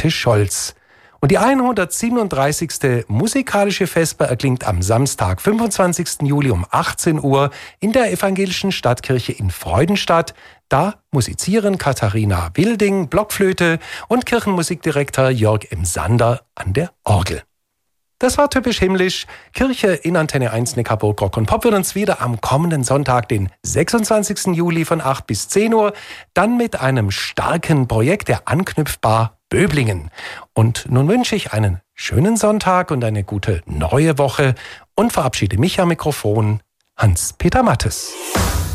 Dietrich Scholz. Und die 137. musikalische Vesper erklingt am Samstag, 25. Juli um 18 Uhr in der Evangelischen Stadtkirche in Freudenstadt. Da musizieren Katharina Wilding, Blockflöte und Kirchenmusikdirektor Jörg M. Sander an der Orgel. Das war typisch himmlisch. Kirche in Antenne 1 Neckarburg Rock und Pop wird uns wieder am kommenden Sonntag, den 26. Juli von 8 bis 10 Uhr, dann mit einem starken Projekt der Anknüpfbar Böblingen. Und nun wünsche ich einen schönen Sonntag und eine gute neue Woche und verabschiede mich am Mikrofon, Hans-Peter Mattes.